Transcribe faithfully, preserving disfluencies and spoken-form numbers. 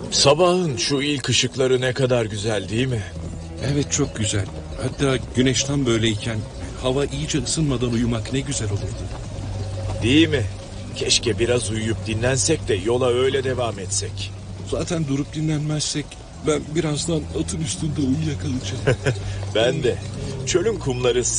Sabahın şu ilk ışıkları ne kadar güzel değil mi? Evet, çok güzel. Hatta güneş tam böyleyken hava iyice ısınmadan uyumak ne güzel olurdu. Değil mi? Keşke biraz uyuyup dinlensek de yola öyle devam etsek. Zaten durup dinlenmezsek ben birazdan atın üstünde uyuyakalacağım. Ben de. Çölün kumları